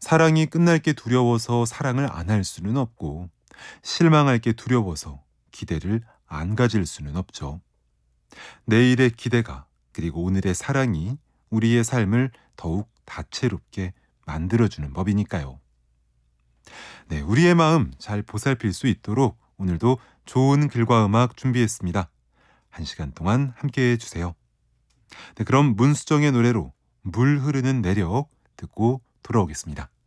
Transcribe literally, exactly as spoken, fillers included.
사랑이 끝날 게 두려워서 사랑을 안 할 수는 없고, 실망할 게 두려워서 기대를 안 가질 수는 없죠. 내일의 기대가, 그리고 오늘의 사랑이 우리의 삶을 더욱 다채롭게 만들어주는 법이니까요. 네, 우리의 마음 잘 보살필 수 있도록 오늘도 좋은 글과 음악 준비했습니다. 한 시간 동안 함께해 주세요. 네, 그럼 문수정의 노래로 물 흐르는 내력 듣고 돌아오겠습니다.